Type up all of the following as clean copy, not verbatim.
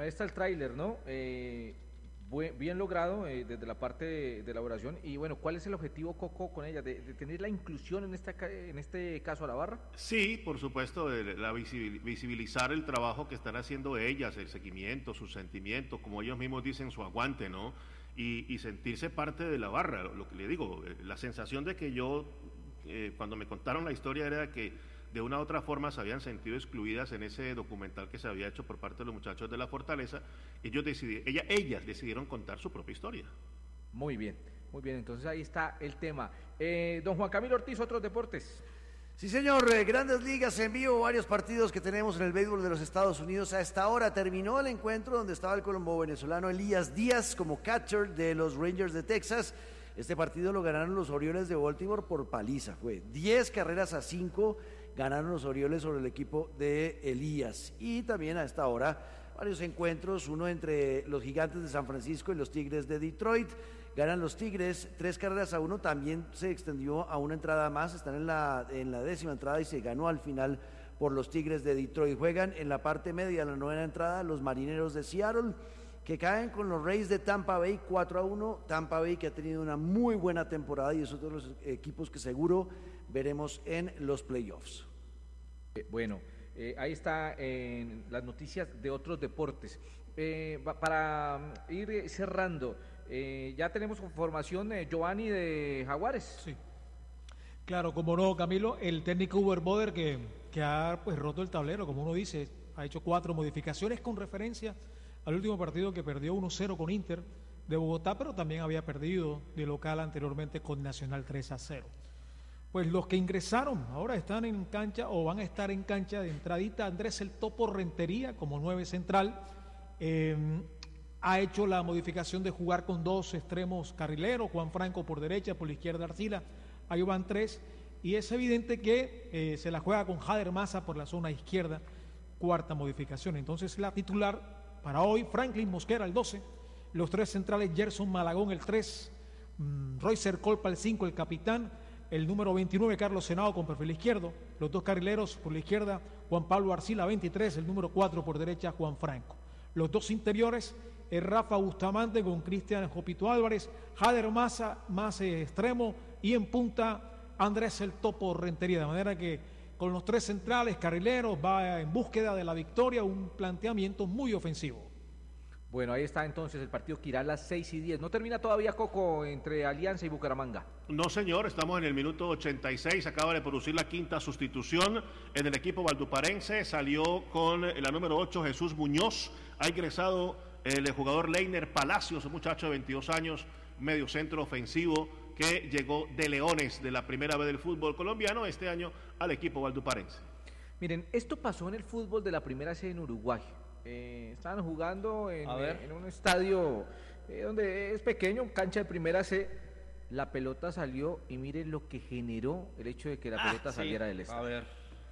ahí está el tráiler, ¿no? Bien logrado desde la parte de elaboración. Y bueno, ¿cuál es el objetivo, Coco, con ella? ¿De tener la inclusión en este caso a la barra? Sí, por supuesto, visibilizar el trabajo que están haciendo ellas, el seguimiento, sus sentimientos, como ellos mismos dicen, su aguante, ¿no? Y sentirse parte de la barra. Lo que le digo, la sensación de que yo, cuando me contaron la historia, era que de una u otra forma se habían sentido excluidas en ese documental que se había hecho por parte de los muchachos de la Fortaleza. Ellas decidieron contar su propia historia. Muy bien, entonces ahí está el tema. Don Juan Camilo Ortiz, otros deportes. Sí, señor, Grandes Ligas en vivo, varios partidos que tenemos en el béisbol de los Estados Unidos. A esta hora terminó el encuentro donde estaba el colombo venezolano Elías Díaz como catcher de los Rangers de Texas. Este partido lo ganaron los Orioles de Baltimore por paliza, fue 10-5 ganaron los Orioles sobre el equipo de Elías. Y también a esta hora varios encuentros, uno entre los Gigantes de San Francisco y los Tigres de Detroit. Ganan los Tigres 3-1, también se extendió a una entrada más, están en la 10ª entrada y se ganó al final por los Tigres de Detroit. Juegan en la parte media de la 9ª entrada los Marineros de Seattle, que caen con los Rays de Tampa Bay 4-1. Tampa Bay, que ha tenido una muy buena temporada y es otro de los equipos que seguro veremos en los playoffs. Bueno, ahí está las noticias de otros deportes. Para ir cerrando, ya tenemos formación Giovanni de Jaguares. Sí. Claro, como no, Camilo, el técnico Uber Boder que ha pues roto el tablero, como uno dice, ha hecho 4 modificaciones con referencia al último partido que perdió 1-0 con Inter de Bogotá, pero también había perdido de local anteriormente con Nacional 3-0. Pues los que ingresaron ahora están en cancha o van a estar en cancha de entradita. Andrés El Topo Rentería como 9 central, ha hecho la modificación de jugar con 2 extremos carrileros, Juan Franco por derecha, por la izquierda Arcila, ahí van 3, y es evidente que se la juega con Jader Maza por la zona izquierda, 4ª modificación. Entonces la titular para hoy, Franklin Mosquera el 12, los 3 centrales, Gerson Malagón el 3, Roycer Colpa el 5, el capitán, el número 29, Carlos Senado con perfil izquierdo, los 2 carrileros por la izquierda, Juan Pablo Arcila 23, el número 4 por derecha, Juan Franco. Los 2 interiores, Rafa Bustamante con Cristian Jopito Álvarez, Jader Maza más extremo, y en punta Andrés El Topo Rentería, de manera que con los 3 centrales, carrileros, va en búsqueda de la victoria, un planteamiento muy ofensivo. Bueno, ahí está entonces el partido que irá a las 6:10. ¿No termina todavía, Coco, entre Alianza y Bucaramanga? No, señor, estamos en el minuto 86, acaba de producir la 5ª sustitución en el equipo valduparense, salió con la número 8, Jesús Muñoz, ha ingresado el jugador Leiner Palacios, un muchacho de 22 años, medio centro ofensivo, que llegó de Leones, de la primera vez del fútbol colombiano, este año al equipo valduparense. Miren, esto pasó en el fútbol de la primera C en Uruguay. Estaban jugando en un estadio donde es pequeño, cancha de primera C. La pelota salió y miren lo que generó el hecho de que la pelota saliera del estadio. A ver.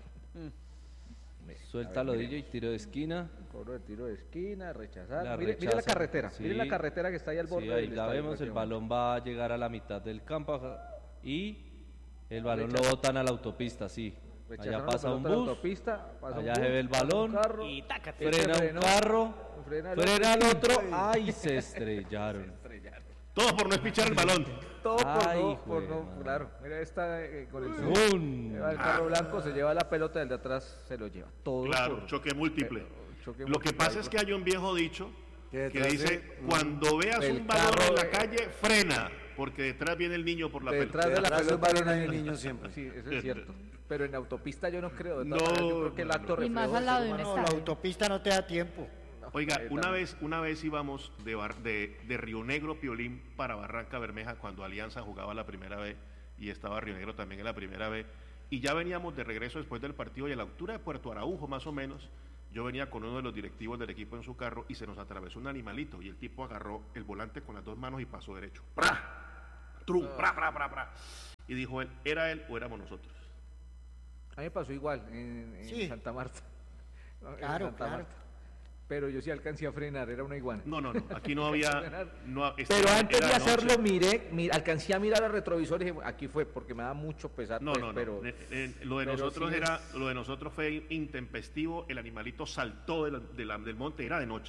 Suéltalo, DJ, y tiro de esquina. Cobro de tiro de esquina, rechazar. Mire la carretera, sí. Miren la carretera que está ahí al borde del estadio. Ahí la vemos, el balón va a llegar a la mitad del campo y el balón lo botan a la autopista, sí. Allá pasa un bus, allá se ve el balón, y frena un carro, frena el otro, ¡ay! Se estrellaron. Todo por no espichar el balón. Todo por no, claro. Mira, esta con el carro blanco se lleva la pelota, el de atrás se lo lleva. Todo claro, choque múltiple. Lo que pasa es que hay un viejo dicho que dice, cuando veas un balón en la calle, frena, porque detrás viene el niño por la pelota. Detrás de la pelota hay el niño siempre. Sí, eso es cierto. Pero en autopista yo no creo. No, yo creo que el acto y más al lado de un la estadio. autopista no te da tiempo. Oiga, una vez íbamos de Río Negro, Piolín, para Barranca Bermeja, cuando Alianza jugaba la primera vez, y estaba Río Negro también en la primera vez, y ya veníamos de regreso después del partido, y a la altura de Puerto Araujo, más o menos, yo venía con uno de los directivos del equipo en su carro, y se nos atravesó un animalito, y el tipo agarró el volante con las 2 manos y pasó derecho. ¡Pra! ¡Trum! ¡Pra, pra, pra, pra! Y dijo él, ¿era él o éramos nosotros? A mí me pasó igual en Santa Marta. Claro. Marta. Pero yo sí alcancé a frenar, era una iguana. No, aquí no había... Pero antes de hacerlo, alcancé a mirar al retrovisor y dije, aquí fue, porque me da mucho pesar. Pero lo de nosotros fue intempestivo, el animalito saltó del monte, era de noche,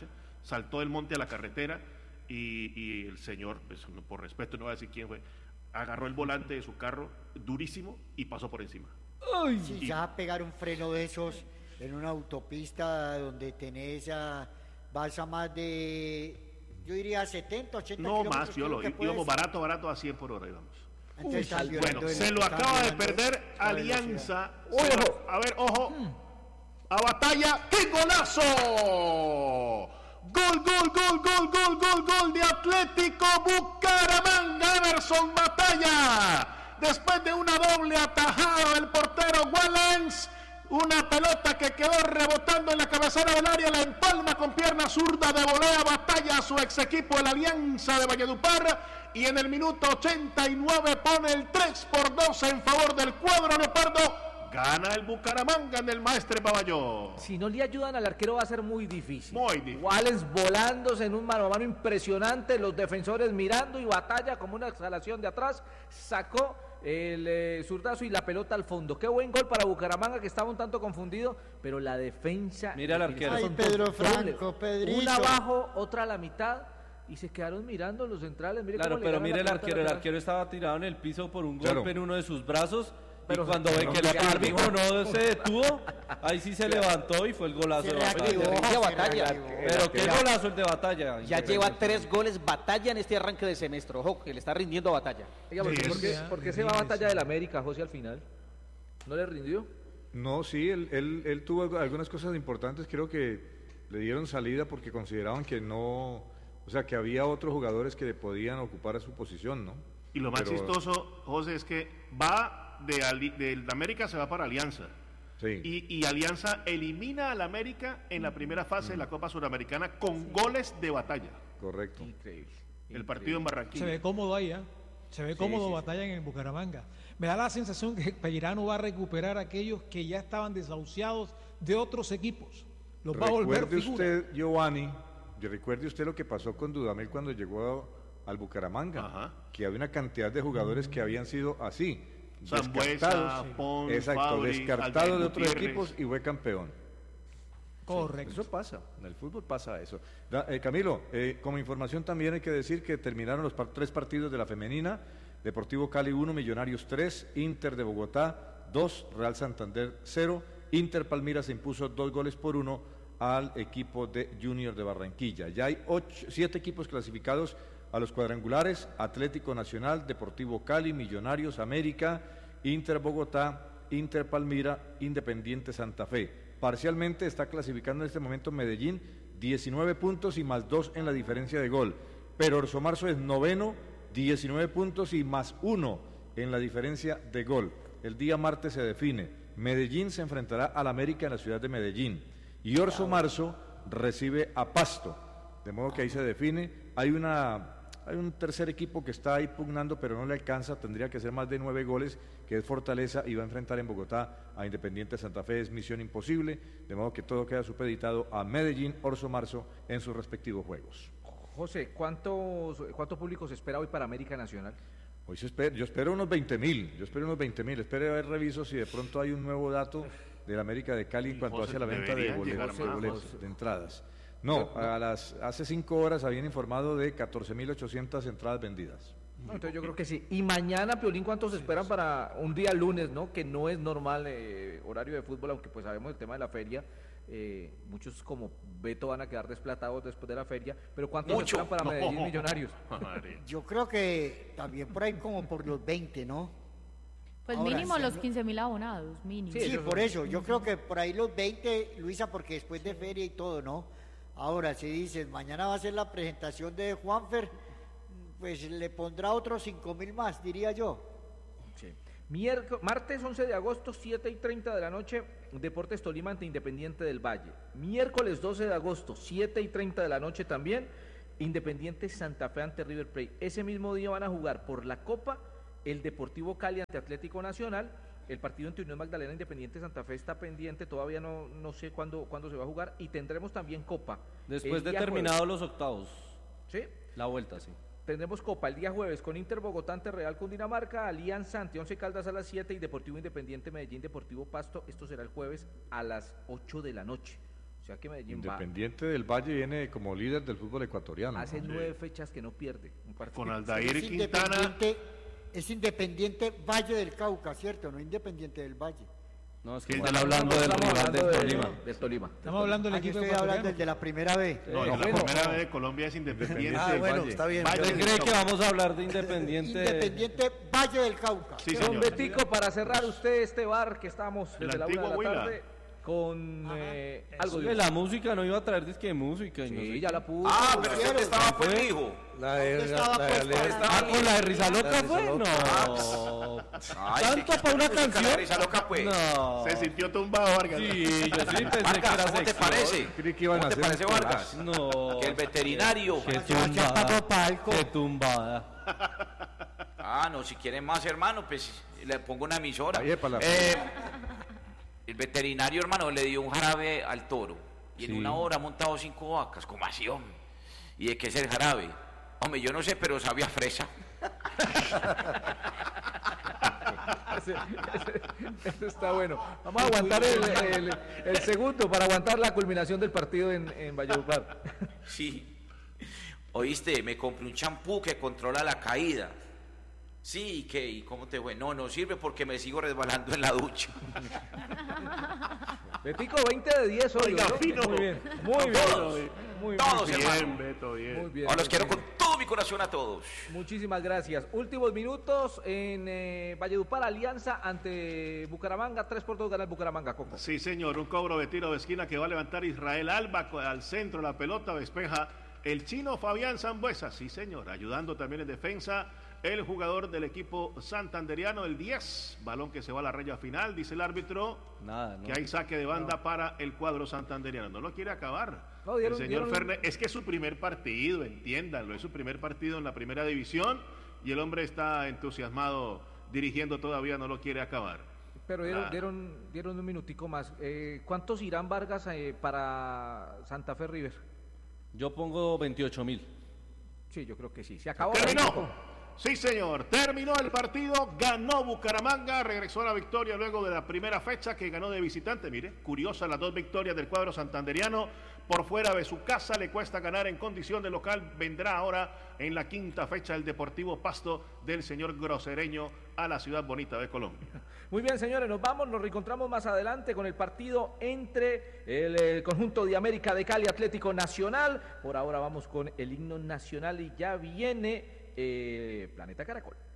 saltó del monte a la carretera y el señor, pues, por respeto no voy a decir quién fue, agarró el volante de su carro durísimo y pasó por encima. Si ya pegar un freno de esos en una autopista donde tenés vas a más de, yo diría 70, 80 no kilómetros. más, íbamos barato a 100 por hora íbamos. Entonces, bueno, se lo acaba de perder Alianza. Ojo. A Batalla, ¡qué golazo! Gol de Atlético Bucaramanga, Emerson Batalla. Después de una doble atajada del portero Wallens, una pelota que quedó rebotando en la cabecera del área, la empalma con pierna zurda de volea Batalla a su ex equipo, el Alianza de Valledupar, y en el minuto 89 pone el 3-2 en favor del cuadro leopardo. Gana el Bucaramanga en el Maestre Paballó. Si no le ayudan al arquero va a ser muy difícil. Muy difícil. Wallens volándose en un mano a mano impresionante, los defensores mirando y Batalla como una exhalación de atrás, sacó el zurdazo y la pelota al fondo. Qué buen gol para Bucaramanga, que estaba un tanto confundido, pero la defensa... Mira el arquero. Ay, Pedro Franco, Pedrito. Una abajo, otra a la mitad, y se quedaron mirando los centrales. Mire claro, cómo pero le mire gana el arquero estaba tirado en el piso por un golpe Claro. en uno de sus brazos. Pero y cuando ve que el árbitro no se detuvo, ahí sí se levantó y fue el golazo de Batalla. Pero qué golazo el de Batalla. Ya lleva 3 goles Batalla en este arranque de semestre. Ojo, que le está rindiendo a Batalla. Oiga, ¿por qué se va a Batalla del América, José, al final? ¿No le rindió? No, sí, él tuvo algunas cosas importantes, creo que le dieron salida porque consideraban que no, o sea, que había otros jugadores que podían ocupar su posición, ¿no? Y lo más chistoso, José, es que va del América se va para Alianza. Sí. Y Alianza elimina al América en la primera fase de la Copa Suramericana con goles de Batalla. Correcto. Increíble. El partido en Barranquilla. Se ve cómodo ahí, se ve cómodo Batalla en el Bucaramanga. Me da la sensación que Pellerano va a recuperar a aquellos que ya estaban desahuciados de otros equipos. Los va a volver Recuerde figura. usted, Giovanni, recuerde usted lo que pasó con Dudamel cuando llegó al Bucaramanga, Ajá. que había una cantidad de jugadores que habían sido así, Zambuesa, Pons, exacto, Fabri, descartados de Aldair otros Gutiérrez. equipos y fue campeón. Correcto. Eso pasa, en el fútbol pasa eso. Camilo, como información también hay que decir que terminaron los 3 partidos de la femenina: Deportivo Cali 1, Millonarios 3, Inter de Bogotá 2, Real Santander 0, Inter Palmira se impuso 2-1 al equipo de Junior de Barranquilla. Ya hay 7 equipos clasificados a los cuadrangulares: Atlético Nacional, Deportivo Cali, Millonarios, América, Inter Bogotá, Inter Palmira, Independiente Santa Fe. Parcialmente está clasificando en este momento Medellín, 19 puntos y más 2 en la diferencia de gol. Pero Orso Marzo es noveno, 19 puntos y más 1 en la diferencia de gol. El día martes se define. Medellín se enfrentará al América en la ciudad de Medellín. Y Orso Marzo recibe a Pasto. De modo que ahí se define. Hay un tercer equipo que está ahí pugnando, pero no le alcanza, tendría que ser más de 9 goles, que es Fortaleza, y va a enfrentar en Bogotá a Independiente Santa Fe. Es misión imposible, de modo que todo queda supeditado a Medellín, Orso Marzo en sus respectivos juegos. José, ¿cuánto público se espera hoy para América Nacional? Hoy yo espero unos 20.000, espero a ver, reviso si de pronto hay un nuevo dato de la América de Cali en cuanto hace la venta de boletos, de entradas. No, hace 5 horas habían informado de 14.800 entradas vendidas. No, entonces yo creo que sí. Y mañana, Piolín, ¿cuántos esperan para un día lunes, no? Que no es normal horario de fútbol, aunque pues sabemos el tema de la feria. Muchos como Beto van a quedar desplatados después de la feria, pero ¿cuántos esperan para Medellín Millonarios? Yo creo que también por ahí como por los 20, ¿no? Pues Ahora, mínimo los 15.000 abonados, mínimo. Sí, por eso, yo creo que por ahí los 20, Luisa, porque después de feria y todo, ¿no? Ahora, si dices, mañana va a ser la presentación de Juanfer, pues le pondrá otros 5.000 más, diría yo. Sí. Martes 11 de agosto, 7:30 de la noche, Deportes Tolima ante Independiente del Valle. Miércoles 12 de agosto, 7:30 de la noche también, Independiente Santa Fe ante River Plate. Ese mismo día van a jugar por la Copa el Deportivo Cali ante Atlético Nacional. El partido entre Unión Magdalena Independiente Santa Fe está pendiente, todavía no sé cuándo se va a jugar, y tendremos también Copa. Después de terminados los octavos. ¿Sí? La vuelta, sí. Tendremos Copa el día jueves con Inter Bogotá ante Real Cundinamarca, Alianza ante Once Caldas a las 7 y Deportivo Independiente Medellín Deportivo Pasto. Esto será el jueves a las 8 de la noche. O sea que Medellín Independiente del Valle viene como líder del fútbol ecuatoriano. Hace 9 fechas que no pierde un partido. Con Aldair y Quintana. Es Independiente Valle del Cauca, ¿cierto? No Independiente del Valle. No, es que están hablando del rival del Tolima. Estamos hablando del equipo estoy hablando del de la primera vez. No, la primera vez de Colombia es Independiente del Valle. Está bien. ¿Usted cree que vamos a hablar de Independiente? Independiente Valle del Cauca. Sí, Don señor. Betico, para cerrar usted este bar que estamos El desde la 1 de antiguo la Huila. tarde con algo De de la música no iba a traer disque de música. Y no Sí, sé ya qué. la puso. Ah, pero usted estaba por el hijo. La de ¿Con la de Risa Loca fue? No. Ay, ¿Tanto para una canción? La risa loca, pues. No. Se sintió tumbado, Vargas. Sí, yo sí pensé que Vargas, era ¿cómo te sexual. parece? Creí que iban ¿Cómo a te hacer parece, un Vargas? No. Que el veterinario. Qué Pago tumbada. palco. Qué tumbada. Ah, no, si quieren más, hermano, pues le pongo una emisora. Ahí es para la- El veterinario, hermano, le dio un jarabe al toro. Y en Sí. una hora ha montado 5 vacas. ¿Cómo así, hombre? ¿Y de qué es el jarabe? Hombre, yo no sé, pero sabía fresa. Eso está bueno. Vamos a aguantar el segundo para aguantar la culminación del partido en Valledupar. Sí. Oíste, me compré un champú que controla la caída. Sí, ¿y qué? ¿Y cómo te fue? No, no sirve porque me sigo resbalando en la ducha. Betico, 20 de 10 hoy. Oiga, ¿no? fino. Muy bien, muy bien. Todos. Muy Todos, bien. hermano. Bien, Beto, bien. Muy bien. Ahora los muy quiero bien. con todo mi corazón a todos. Muchísimas gracias. Últimos minutos en Valledupar, Alianza ante Bucaramanga. 3-2 gana el Bucaramanga, Coco. Sí, señor, un cobro de tiro de esquina que va a levantar Israel Alba al centro, la pelota despeja el chino Fabián Sambuesa, sí señor, ayudando también en defensa el jugador del equipo santanderiano, el 10, balón que se va a la raya final, dice el árbitro, Nada, no. que hay saque de banda para el cuadro santanderiano, no lo quiere acabar. No, dieron- el señor dieron- Fernández, es que es su primer partido, entiéndanlo, es su primer partido en la primera división y el hombre está entusiasmado dirigiendo todavía, no lo quiere acabar. Pero Ah. dieron un minutico más. ¿Cuántos irán Vargas para Santa Fe River? Yo pongo 28.000. Sí, yo creo que sí. Se acabó. ¡Terminó! Sí, señor. Terminó el partido. Ganó Bucaramanga. Regresó a la victoria luego de la primera fecha que ganó de visitante. Mire, curiosa las 2 victorias del cuadro santanderiano. Por fuera de su casa le cuesta ganar en condición de local. Vendrá ahora en la 5ª fecha el Deportivo Pasto del señor Grosereño a la ciudad bonita de Colombia. Muy bien, señores, nos vamos, nos reencontramos más adelante con el partido entre el conjunto de América de Cali Atlético Nacional. Por ahora vamos con el himno nacional y ya viene Planeta Caracol.